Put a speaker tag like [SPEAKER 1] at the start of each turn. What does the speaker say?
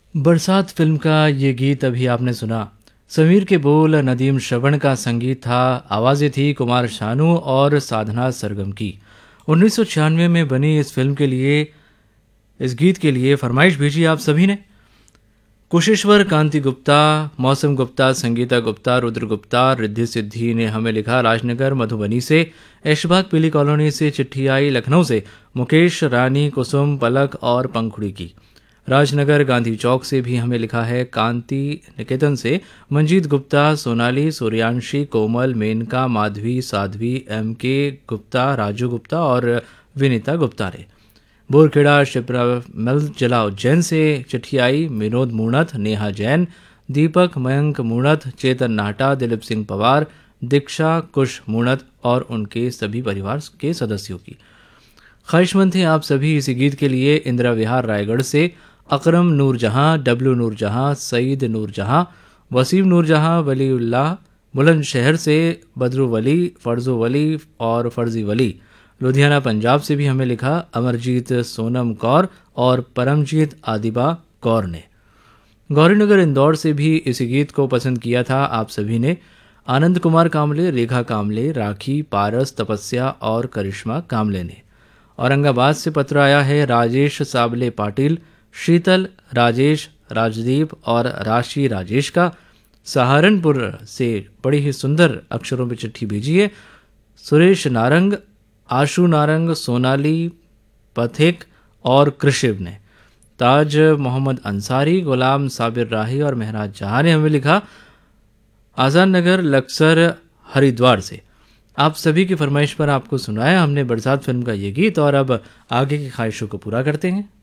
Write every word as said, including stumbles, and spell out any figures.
[SPEAKER 1] बरसात फिल्म का ये गीत अभी आपने सुना। समीर के बोल नदीम श्रवण का संगीत था, आवाज़ें थी कुमार शानू और साधना सरगम की। उन्नीस सौ छियानवे में बनी इस फिल्म के लिए, इस गीत के लिए फरमाइश भेजी आप सभी ने। कुशेश्वर कांति गुप्ता, मौसम गुप्ता, संगीता गुप्ता, रुद्र गुप्ता, रिद्धि सिद्धि ने हमें लिखा राजनगर मधुबनी से, ऐशबाग पीली कॉलोनी से चिट्ठी आई लखनऊ से मुकेश, रानी, कुसुम, पलक और पंखुड़ी की। राजनगर गांधी चौक से भी हमें लिखा है कांति निकेतन से मंजीत गुप्ता, सोनाली, सूर्यांशी, कोमल, मेनका, माधवी, साध्वी, एम के गुप्ता, राजू गुप्ता और विनीता गुप्ता ने। बोरखेड़ा शिप्रा मिल जिला उज्जैन से चिट्ठी आई विनोद मूणत, नेहा जैन, दीपक, मयंक मूणत, चेतन नाहटा, दिलीप सिंह पवार, दीक्षा, कुश मूणत और उनके सभी परिवार के सदस्यों की। ख्वाहिशमंद थे आप सभी इसी गीत के लिए इंदिरा विहार रायगढ़ से अकरम नूर जहां, डब्लू नूर जहां, सईद नूर जहां, वसीम नूर जहां, वलीउल्लाह बुलंदशहर से बदरू वली, फर्जो वली और फर्जी वली। लुधियाना पंजाब से भी हमें लिखा अमरजीत सोनम कौर और परमजीत आदिबा कौर ने। गौरीनगर इंदौर से भी इसी गीत को पसंद किया था आप सभी ने। आनंद कुमार कामले, रेखा कामले, राखी, पारस, तपस्या और करिश्मा कामले ने। औरंगाबाद से पत्र आया है राजेश साबले पाटिल, शीतल, राजेश, राजदीप और राशि राजेश का। सहारनपुर से बड़ी ही सुंदर अक्षरों में चिट्ठी भेजी है सुरेश नारंग, आशु नारंग, सोनाली पथिक और कृषिव ने। ताज मोहम्मद अंसारी, गुलाम साबिर राही और महराज जहां ने हमें लिखा आजान नगर लक्सर हरिद्वार से। आप सभी की फरमाइश पर आपको सुनाया हमने बरसात फिल्म का ये गीत और अब आगे की ख्वाहिशों को पूरा करते हैं।